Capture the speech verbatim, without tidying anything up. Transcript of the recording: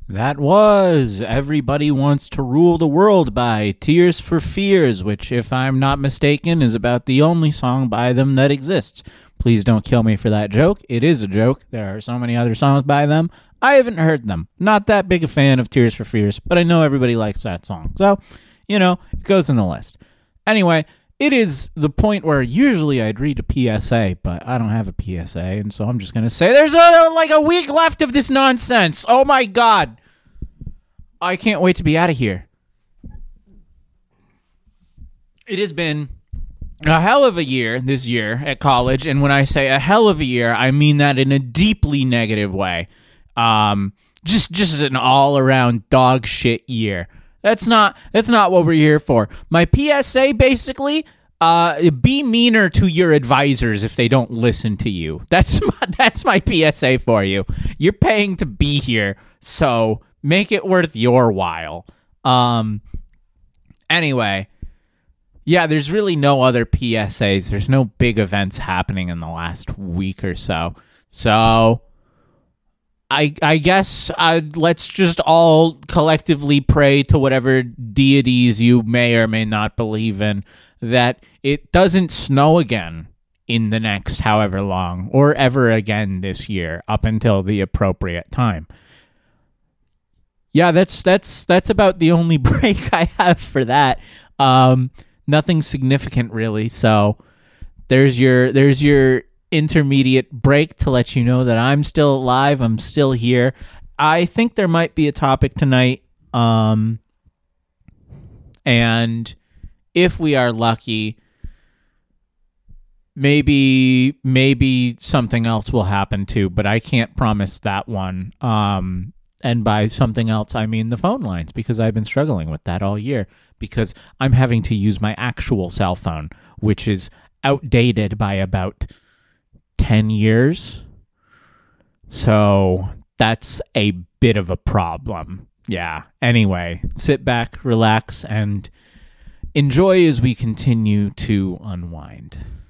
That was Everybody Wants to Rule the World by Tears for Fears, which, if I'm not mistaken, is about the only song by them that exists. Please don't kill me for that joke. It is a joke. There are so many other songs by them. I haven't heard them. Not that big a fan of Tears for Fears, but I know everybody likes that song. So, you know, it goes in the list. Anyway, it is the point where usually I'd read a P S A, but I don't have a P S A, and so I'm just going to say there's a, like a week left of this nonsense. Oh my God. I can't wait to be out of here. It has been a hell of a year this year at college, and when I say a hell of a year, I mean that in a deeply negative way. Um, just just an all-around dog shit year. That's not that's not what we're here for. My P S A basically, uh, be meaner to your advisors if they don't listen to you. That's my, that's my P S A for you. You're paying to be here, so make it worth your while. Um. Anyway, yeah, there's really no other P S As. There's no big events happening in the last week or so. So I I guess uh, let's just all collectively pray to whatever deities you may or may not believe in that it doesn't snow again in the next however long or ever again this year up until the appropriate time. Yeah, that's that's that's about the only break I have for that. Um, nothing significant really. So there's your there's your intermediate break to let you know that I'm still alive. I'm still here. I think there might be a topic tonight. Um, and if we are lucky, maybe maybe something else will happen too. But I can't promise that one. Um. And by something else, I mean the phone lines, because I've been struggling with that all year because I'm having to use my actual cell phone, which is outdated by about ten years. So that's a bit of a problem. Yeah. Anyway, sit back, relax, and enjoy as we continue to unwind.